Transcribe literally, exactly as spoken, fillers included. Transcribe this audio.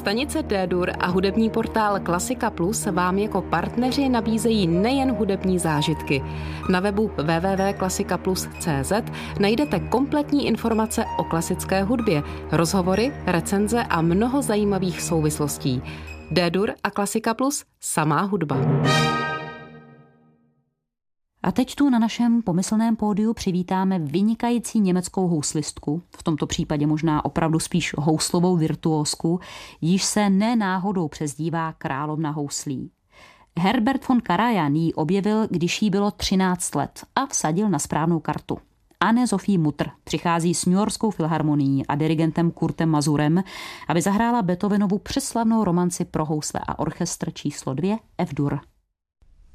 Stanice D-Dur a hudební portál Klasika Plus vám jako partneři nabízejí nejen hudební zážitky. Na webu w w w tečka klasika plus tečka c z najdete kompletní informace o klasické hudbě, rozhovory, recenze a mnoho zajímavých souvislostí. D-Dur a Klasika Plus, samá hudba. A teď tu na našem pomyslném pódiu přivítáme vynikající německou houslistku, v tomto případě možná opravdu spíš houslovou virtuózku, již se ne náhodou přezdívá královna houslí. Herbert von Karajan ji objevil, když jí bylo třináct let a vsadil na správnou kartu. Anne-Sophie Mutter přichází s Newyorskou filharmonií a dirigentem Kurtem Mazurem, aby zahrála Beethovenovu přeslavnou romanci pro housle a orchestr číslo dvě F-dur.